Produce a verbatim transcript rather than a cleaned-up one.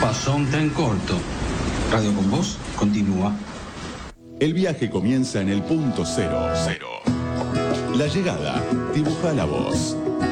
Pasó un tren corto. Radio con Voz continúa. El viaje comienza en el punto cero. Cero. La llegada dibuja la voz.